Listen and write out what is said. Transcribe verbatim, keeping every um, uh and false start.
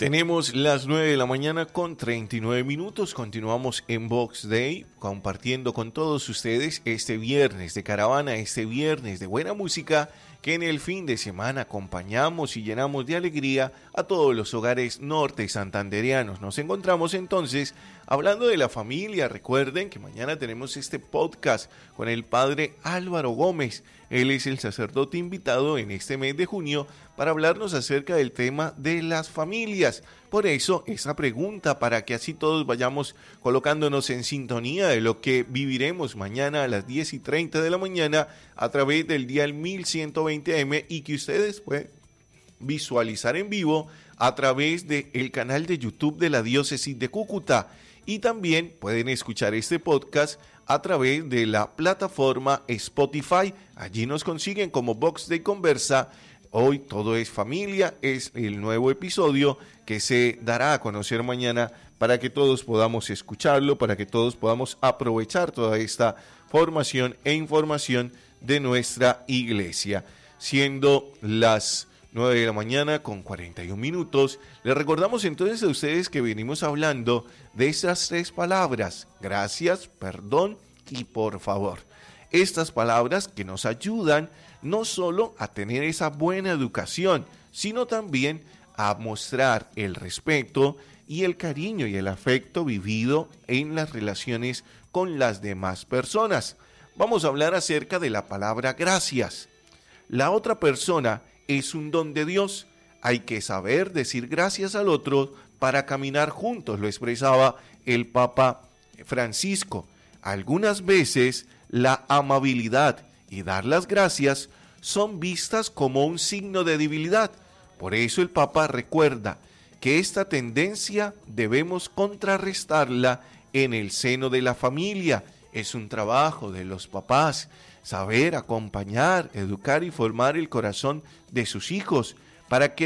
Tenemos las nueve de la mañana con treinta y nueve minutos. Continuamos en Box Day compartiendo con todos ustedes este viernes de caravana, este viernes de buena música que en el fin de semana acompañamos y llenamos de alegría a todos los hogares norte santandereanos. Nos encontramos entonces hablando de la familia. Recuerden que mañana tenemos este podcast con el padre Álvaro Gómez. Él es el sacerdote invitado en este mes de junio para hablarnos acerca del tema de las familias. Por eso, esa pregunta, para que así todos vayamos colocándonos en sintonía de lo que viviremos mañana a las diez y treinta de la mañana a través del dial mil ciento veinte A M y que ustedes pueden visualizar en vivo a través del canal de YouTube de la Diócesis de Cúcuta. Y también pueden escuchar este podcast a través de la plataforma Spotify. Allí nos consiguen como Box Day Conversa. Hoy todo es familia, es el nuevo episodio que se dará a conocer mañana para que todos podamos escucharlo, para que todos podamos aprovechar toda esta formación e información de nuestra iglesia. Siendo las nueve de la mañana con cuarenta y un minutos, les recordamos entonces a ustedes que venimos hablando de estas tres palabras: gracias, perdón y por favor. Estas palabras que nos ayudan no solo a tener esa buena educación, sino también a mostrar el respeto y el cariño y el afecto vivido en las relaciones con las demás personas. Vamos a hablar acerca de la palabra gracias. La otra persona es un don de Dios. Hay que saber decir gracias al otro para caminar juntos, lo expresaba el Papa Francisco. Algunas veces la amabilidad y dar las gracias son vistas como un signo de debilidad. Por eso el Papa recuerda que esta tendencia debemos contrarrestarla en el seno de la familia. Es un trabajo de los papás saber acompañar, educar y formar el corazón de sus hijos para que